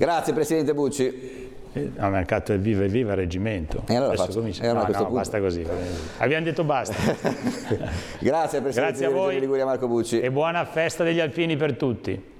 Grazie Presidente Bucci. No, mercato è viva e viva reggimento. E allora Adesso faccio. comincia. E allora No, a questo no, punto. basta così. Abbiamo detto basta. Grazie Presidente Grazie a della Regione voi Liguria Marco Bucci. e buona festa degli alpini per tutti.